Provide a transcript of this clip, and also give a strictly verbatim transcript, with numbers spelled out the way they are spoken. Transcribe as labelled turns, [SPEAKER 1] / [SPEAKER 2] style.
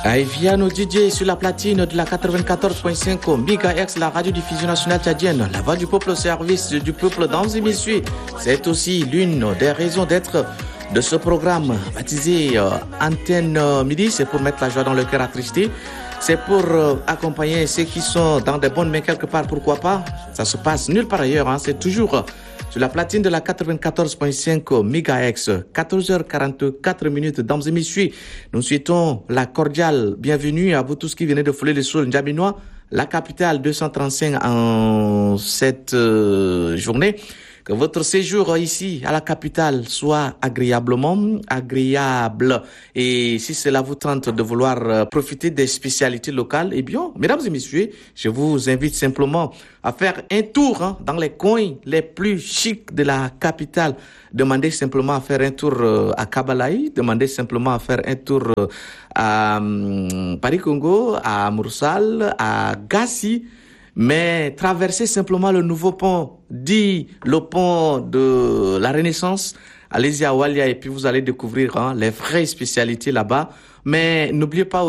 [SPEAKER 1] Aiviano D J sur la platine de la quatre-vingt-quatorze virgule cinq mégahertz, la radiodiffusion nationale tchadienne, la voix du peuple au service du peuple dans et messieurs. C'est aussi l'une des raisons d'être de ce programme baptisé euh, Antenne euh, Midi. C'est pour mettre la joie dans le cœur attristé. C'est pour euh, accompagner ceux qui sont dans des bonnes mains quelque part, pourquoi pas. Ça se passe nulle part ailleurs, hein. C'est toujours euh, sur la platine de la quatre-vingt-quatorze virgule cinq mégahertz, quatorze heures quarante-quatre minutes. Dames et messieurs, nous souhaitons la cordiale bienvenue à vous tous qui venez de fouler le sol N'Djamena, la capitale deux cent trente-cinq en cette euh, journée. Que votre séjour ici à la capitale soit agréablement agréable. Et si cela vous tente de vouloir profiter des spécialités locales, eh bien, mesdames et messieurs, je vous invite simplement à faire un tour hein, dans les coins les plus chics de la capitale. Demandez simplement à faire un tour à Kabalaï, demandez simplement à faire un tour à Paris-Congo, à Moursal, à Gassi. Mais traversez simplement le nouveau pont, dit le pont de la Renaissance. Allez-y à Walia et puis vous allez découvrir hein, les vraies spécialités là-bas. Mais n'oubliez pas